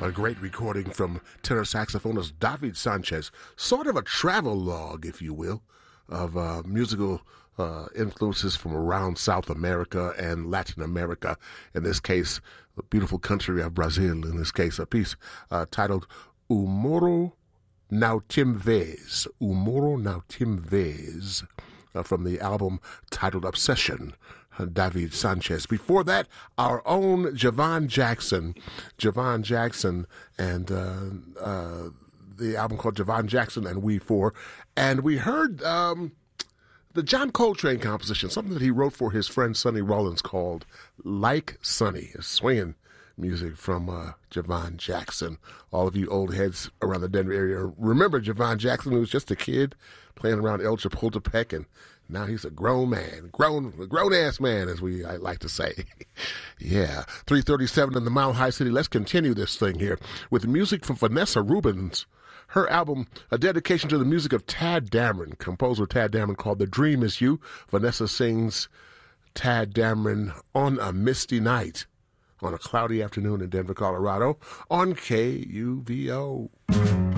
A great recording from tenor saxophonist David Sanchez, sort of a travel log, if you will, of musical influences from around South America and Latin America. In this case, the beautiful country of Brazil. In this case, a piece titled O Moro Não Tem Vez. O Moro Não Tem Vez, from the album titled Obsession, David Sanchez. Before that, our own Javon Jackson. Javon Jackson and the album called Javon Jackson and We Four. And we heard the John Coltrane composition, something that he wrote for his friend Sonny Rollins called Like Sonny, a swinging music from Javon Jackson. All of you old heads around the Denver area remember Javon Jackson, who was just a kid playing around El Chapultepec, and now he's a grown man, grown-ass man, as I like to say. Yeah, 3:37 in the Mile High City. Let's continue this thing here with music from Vanessa Rubens. Her album, a dedication to the music of Tadd Dameron, composer Tadd Dameron, called The Dream Is You. Vanessa sings Tadd Dameron on a misty night, on a cloudy afternoon in Denver, Colorado, on KUVO.